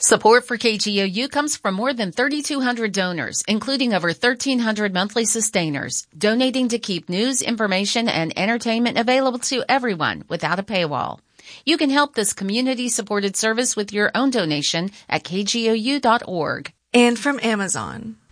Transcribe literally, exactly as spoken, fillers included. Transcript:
Support for K G O U comes from more than thirty-two hundred donors, including over thirteen hundred monthly sustainers, donating to keep news, information, and entertainment available to everyone without a paywall. You can help this community-supported service with your own donation at k g o u dot org. And from Amazon,